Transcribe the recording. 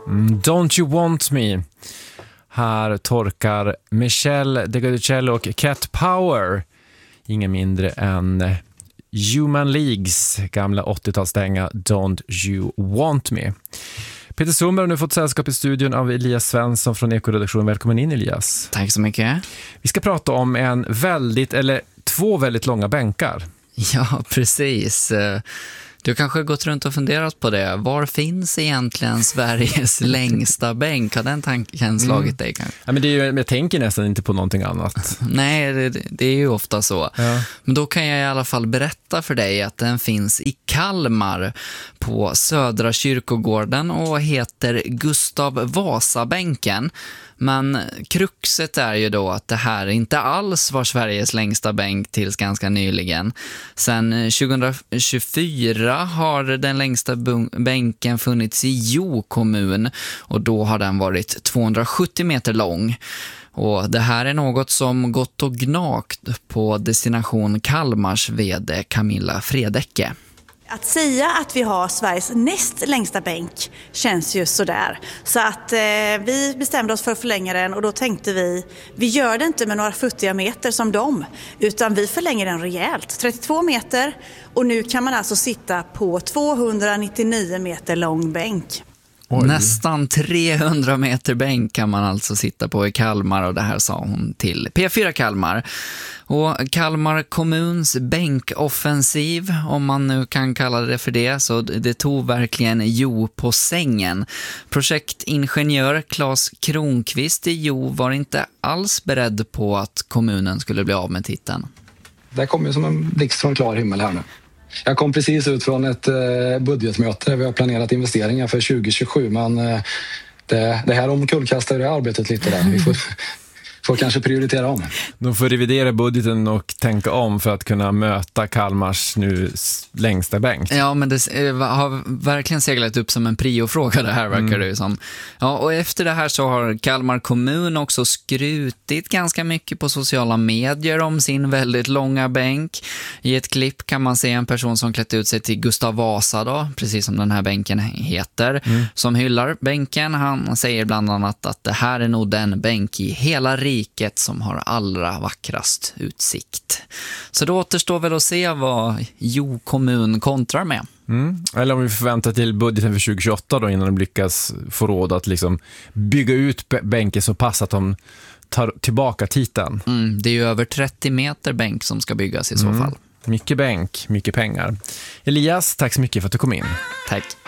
Don't you want me? Här torkar Michelle DeGudicello och Cat Power. Ingen mindre än Human Leagues gamla 80-talsdänga Don't you want me? Peter Sundberg har nu fått sällskap i studion av Elias Svensson från Ekoredaktionen. Välkommen in, Elias. Tack så mycket. Vi ska prata om två väldigt långa bänkar. Ja, precis. Du kanske gått runt och funderat på det. Var finns egentligen Sveriges längsta bänk? Har den tanken slagit dig kanske? Ja, men jag tänker nästan inte på någonting annat. Nej, det är ju ofta så. Ja. Men då kan jag i alla fall berätta för dig att den finns i Kalmar på Södra kyrkogården och heter Gustav Vasa-bänken. Men kruxet är ju då att det här inte alls var Sveriges längsta bänk tills ganska nyligen. Sen 2024 har den längsta bänken funnits i Jo kommun och då har den varit 270 meter lång. Och det här är något som gått och gnagt på Destination Kalmars vd Camilla Fredecke. Att säga att vi har Sveriges näst längsta bänk känns ju sådär. Så att vi bestämde oss för att förlänga den och då tänkte vi gör det inte med några futtiga meter som dem. Utan vi förlänger den rejält, 32 meter och nu kan man alltså sitta på 299 meter lång bänk. Oj. Nästan 300 meter bänk kan man alltså sitta på i Kalmar och det här sa hon till P4 Kalmar. Och Kalmar kommuns bänkoffensiv, om man nu kan kalla det för det, så det tog verkligen Jo på sängen. Projektingenjör Claes Kronqvist i Jo var inte alls beredd på att kommunen skulle bli av med titeln. Det kom ju som en blixt från klar himmel här nu. Jag kom precis ut från ett budgetmöte där vi har planerat investeringar för 2027, men det här omkullkastar det arbetet lite där. Vi får kanske prioritera om. De får revidera budgeten och tänka om för att kunna möta Kalmars nu längsta bänk. Ja, men det har verkligen seglat upp som en priofråga det här, verkar det som. Ja, och efter det här så har Kalmar kommun också skrutit ganska mycket på sociala medier om sin väldigt långa bänk. I ett klipp kan man se en person som klätt ut sig till Gustav Vasa då, precis som den här bänken heter, som hyllar bänken. Han säger bland annat att det här är nog den bänk i hela riket som har allra vackrast utsikt. Så då återstår väl att se vad Jo kommun kontrar med. Eller om vi förväntar till budgeten för 2028 då, innan de lyckas få råd att liksom bygga ut bänken så pass att de tar tillbaka titeln. Det är ju över 30 meter bänk som ska byggas i så fall. Mycket bänk, mycket pengar. Elias, tack så mycket för att du kom in. Tack.